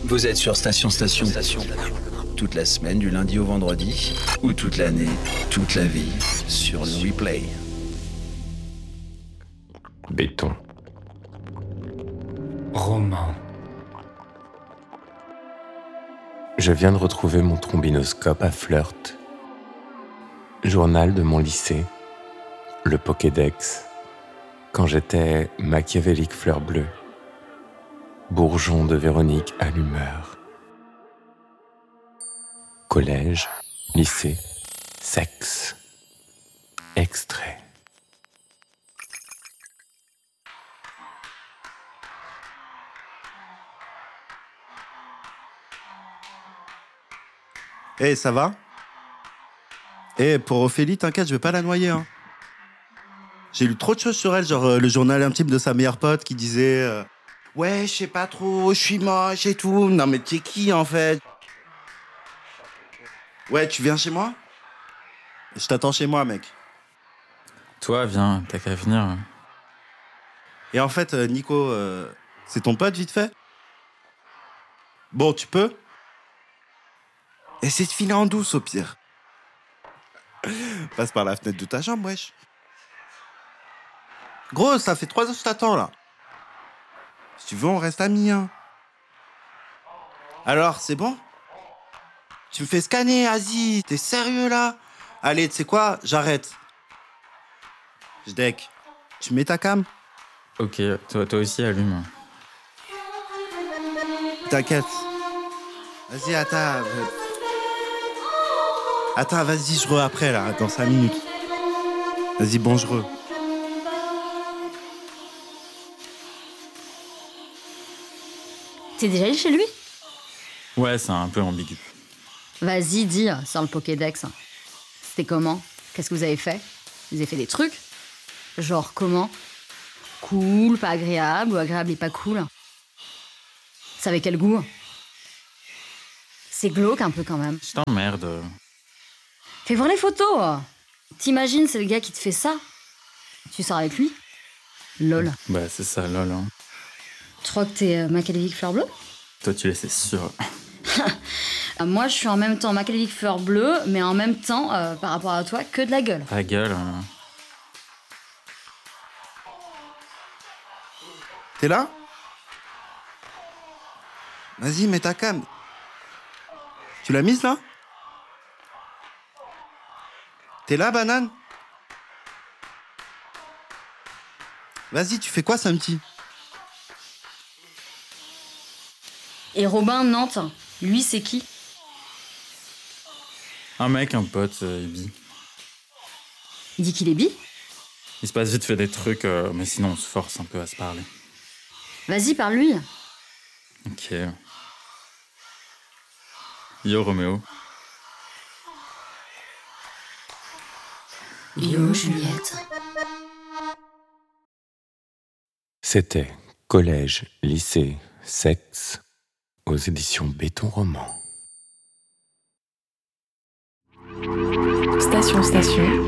Vous êtes sur Station. Toute la semaine, du lundi au vendredi, ou toute l'année, toute la vie, sur le replay. Béton. Roman. Je viens de retrouver mon trombinoscope à Flirt. Journal de mon lycée, le Pokédex, quand j'étais machiavélique fleur bleue, bourgeon de Véronique à l'humeur. Collège, lycée, sexe. Extrait. Eh, ça va? Eh, pour Ophélie, t'inquiète, je vais pas la noyer, hein. J'ai lu trop de choses sur elle, genre le journal intime de sa meilleure pote qui disait ouais, je sais pas trop, je suis moche et tout. Non mais t'es qui, en fait? Ouais, tu viens chez moi? Je t'attends chez moi, mec. Toi, viens, t'as qu'à venir. Et en fait, Nico, c'est ton pote, vite fait? Bon, tu peux? Essaie de filer en douce, au pire. Passe par la fenêtre de ta chambre, wesh. Gros, ça fait 3 heures que je t'attends, là. Si tu veux, on reste amis, hein. Alors, c'est bon? Tu me fais scanner, Asie. T'es sérieux, là? Allez, tu sais quoi? J'arrête. Je deck. Tu mets ta cam? Ok, toi aussi, allume. T'inquiète. Vas-y, attends. Attends, vas-y, je après, là, dans 5 minutes. Vas-y, bonjour. T'es déjà allé chez lui? Ouais, c'est un peu ambigu. Vas-y, dis, sur le Pokédex. C'était comment? Qu'est-ce que vous avez fait? Vous avez fait des trucs? Genre comment? Cool, pas agréable, ou agréable et pas cool? Ça avait quel goût? C'est glauque un peu quand même. Je t'emmerde. Fais voir les photos! T'imagines, c'est le gars qui te fait ça? Tu sors avec lui? Lol. Bah, c'est ça, lol. Hein. Tu crois que t'es machiavélique fleur bleue? Toi, tu l'es, c'est sûr. Moi, je suis en même temps machiavélique fleur bleue, mais en même temps, par rapport à toi, que de la gueule. Ta gueule. T'es là? Vas-y, mets ta cam. Tu l'as mise, là? T'es là, banane? Vas-y, tu fais quoi samedi? Et Robin, Nantes, lui, c'est qui? Un mec, un pote, bi. Il dit qu'il est bi? Il se passe vite fait des trucs, mais sinon on se force un peu à se parler. Vas-y, parle-lui. Ok. Yo, Roméo. Yo, Juliette. C'était Collège, lycée, sexe, aux éditions Béton Roman. Station.